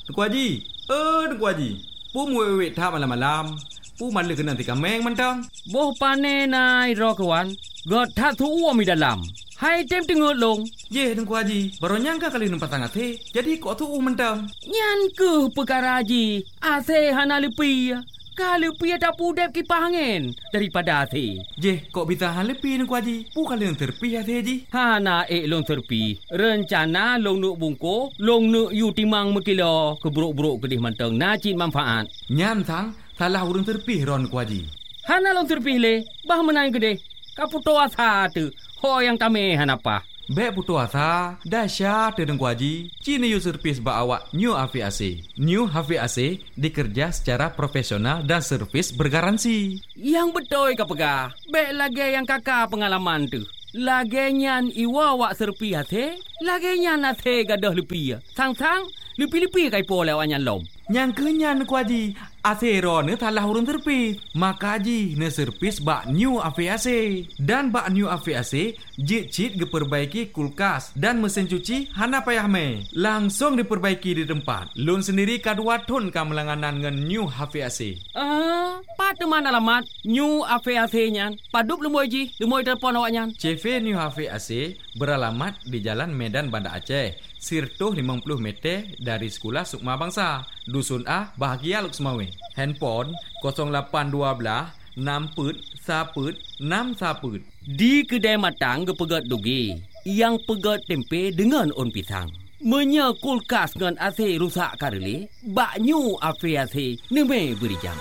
Tengku Haji. Tengku Haji. Pu muwe thap malam-malam. Pu malu kena tika meng mentang. Boh pane nai ro kawan. God that tu mi dalam. Hai tem tengok long. Ye Tengku Haji. Baru nyangka kali numpak tangan te. Jadi kok tu mentang. Nyan ke perkara Haji. Ase hana lepi. Kalau pi ada pudep kipas angin daripada ase. Je, kok bisa hal lepi Tengku Haji? Pu kali yang terpi ase Haji. Hana long terpi. Rencana long nuk bungko, long nuk yu timang mekilo keburuk-buruk kedih manteng najib manfaat. Nyan sang salah urang terpi ron Tengku Haji. Hana long terpi le, bah menang kedih. Kaputo asa tu. Ho yang kami hanapa. Bek putu asa, dahsyat Tengku Haji. Cini yu servis ba awak New HVAC. New HVAC dikerja secara profesional dan servis bergaransi. Yang betul ka pegah. Bek lagi yang kakak pengalaman tu. Lagi nyan iwa wak serpi hati. Lagi nyan hati gadah lepi. Sang-sang, lepi-lepi kai po lewat nyan lom. Yang kenyan Tengku Haji. Asero ne salah urun terpis. Maka Haji ne servis bak New HVAC. Dan bak New HVAC jit-jit diperbaiki kulkas dan mesin cuci hana payah me. Langsung diperbaiki di tempat. Lun sendiri kadua ton kamelanganan ngan New HVAC. Pada mana alamat New HVAC nyan? Padup lemoy Ji, lemoy telefon awak nyan. CV New HVAC beralamat di Jalan Medan Banda Aceh. Sirtuh 50 meter dari Sekolah Sukma Bangsa. Dusun A, Bahagia Luk Semawe. Handphone 0812 6 saput 6 saput. Di kedai matang gepegat dugi. Yang pegat tempe dengan on pisang. Menya kulkas dengan AC rusak kareli. Bak New HVAC neme beri jam.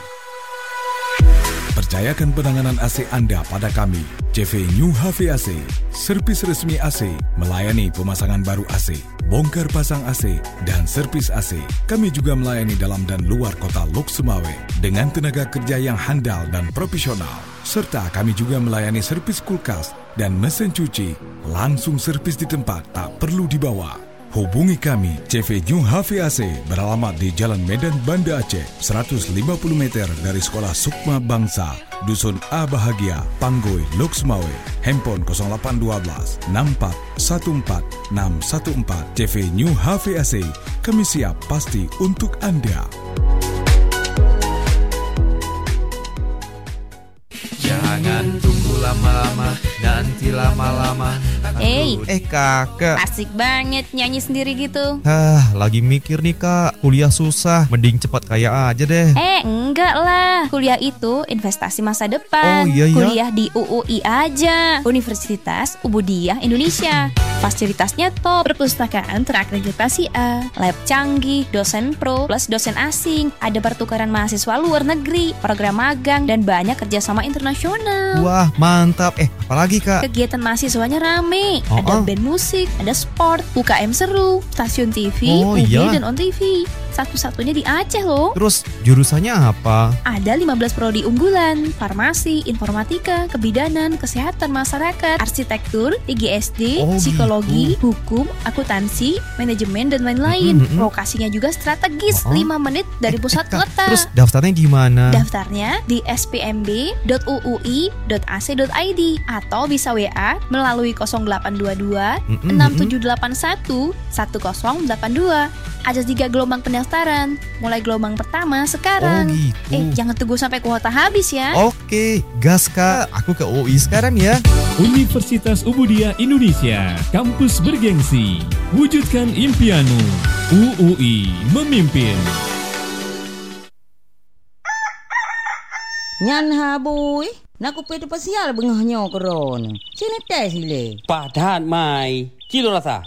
Percayakan penanganan AC anda pada kami, CV New HVAC, servis resmi AC, melayani pemasangan baru AC, bongkar pasang AC, dan servis AC. Kami juga melayani dalam dan luar kota Lok Semawe dengan tenaga kerja yang handal dan profesional. Serta kami juga melayani servis kulkas dan mesin cuci, langsung servis di tempat, tak perlu dibawa. Hubungi kami, CV New HVAC beralamat di Jalan Medan Banda Aceh, 150 meter dari Sekolah Sukma Bangsa, Dusun A Bahagia, Panggoi, Lok Semawe. Handphone 0812 64 14 614. CV New HVAC, kami siap pasti untuk anda. Jangan tunggu lama-lama, nanti lama-lama. Kakak, asik banget nyanyi sendiri gitu. Lagi mikir nih kak, kuliah susah, mending cepat kaya aja deh. Enggak lah, kuliah itu investasi masa depan. Oh iya. Kuliah di UUI aja, Universitas Ubudiyah Indonesia. Fasilitasnya top, perpustakaan terakreditasi A, lab canggih, dosen pro plus dosen asing, ada pertukaran mahasiswa luar negeri, program magang, dan banyak kerjasama internasional. Wah, mantap. Apalagi kak? Kegiatan mahasiswanya rame. Ada band musik, ada sport, UKM seru, stasiun TV, dan on TV. Satu-satunya di Aceh loh. Terus jurusannya apa? Ada 15 prodi unggulan, farmasi, informatika, kebidanan, kesehatan masyarakat, arsitektur, IGSD, psikologi, hukum, akuntansi, manajemen, dan lain-lain. Lokasinya juga strategis, 5 menit dari pusat kota. Terus daftarnya gimana? Daftarnya di spmb.uui.ac.id atau bisa WA melalui 0822 6781 1082. Ada 3 gelombang pendaftaran. Mulai gelombang pertama sekarang. Jangan tunggu sampai kuota habis ya. Oke, gas kak. Aku ke UI sekarang ya. Universitas Ubudiyah Indonesia, kampus bergengsi. Wujudkan impianmu. UUI memimpin. Nyan habui, nak kupet pasial bengahnya koron. Sini teh sile. Padat mai. Kilo rasa.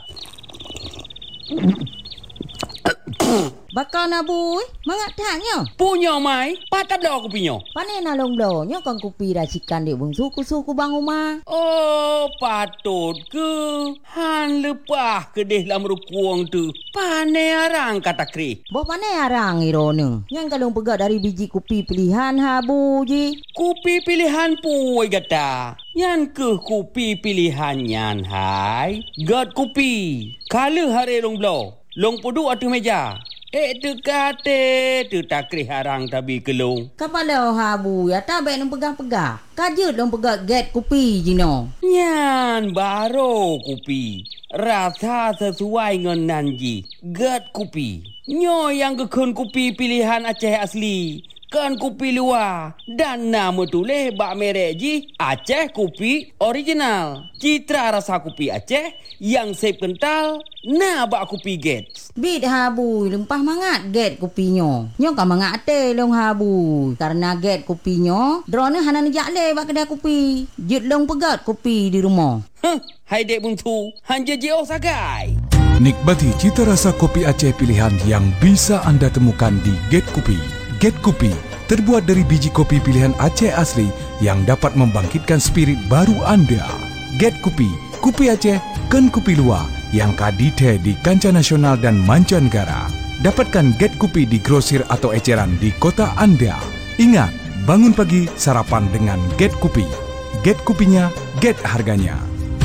Bakal nabui, mangatanya. Punya mai, patah dah aku punya. Pane nalong blonyo kan kupi racikan di bung suku bang rumah. Oh, patut ke. Han lepah kedih lam rukuang tu. Pane arang kata kri. Boh pane arang irone. Yang kalong pegat dari biji kupi pilihan habu ji. Kupi pilihan puai kata. Yang ke kupi pilihan nyan hai. Gat kupi. Kala hari long blow. Long pudu atu meja. Tu kate, tu takri harang tabi kelung. Kapala habu ya tak baik nang pegang-pegang. Kajut dong pegang get kupi jino. Nyan baro kupi. Rasa sesuai dengan nanji. Get kupi. Nyo yang gekun kopi pilihan Aceh asli. Kan kopi luar. Dan nama tulis bak merek ji Aceh kopi original. Citra rasa kopi Aceh yang sep kental. Nah bak kopi Gates. Bit habu lempah mangat get kopinyo. Nyo kan mangat ate long habu. Karena get kopinyo, drone hanan jakle bak kedai kopi. Jit long pegat kopi di rumah. Hai dek bungsu, hanja jeo sagai. Nikmati cita rasa kopi Aceh pilihan yang bisa anda temukan di Get Kopi. Get Kopi terbuat dari biji kopi pilihan Aceh asli yang dapat membangkitkan spirit baru anda. Get Kopi, kopi Aceh, kan kopi luar yang kadite di kancah nasional dan mancanegara. Dapatkan Get Kopi di grosir atau eceran di kota anda. Ingat, bangun pagi sarapan dengan Get Kopi. Get Kopinya, get harganya.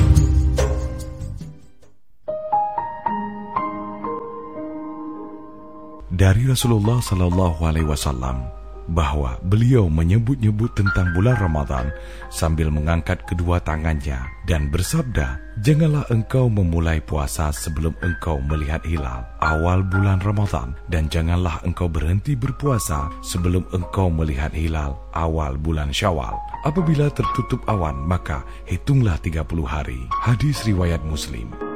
Dari Rasulullah SAW bahwa beliau menyebut-nyebut tentang bulan Ramadan sambil mengangkat kedua tangannya dan bersabda, janganlah engkau memulai puasa sebelum engkau melihat hilal awal bulan Ramadan, dan janganlah engkau berhenti berpuasa sebelum engkau melihat hilal awal bulan Syawal. Apabila tertutup awan, maka hitunglah 30 hari. Hadis riwayat Muslim.